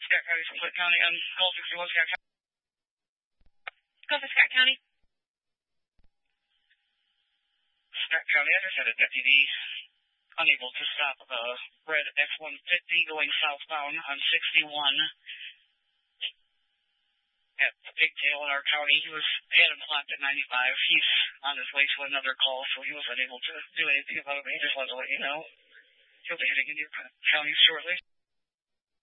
Scott County from Clinton County. Call 61 Scott County. Go for Scott County. Scott County, I just had a deputy unable to stop a red F-150 going southbound on 61 at the Pigtail in our county. He had him clocked at 95. He's on his way to another call, so he was unable to do anything about it. He just wanted to let you know he'll be heading into your county shortly.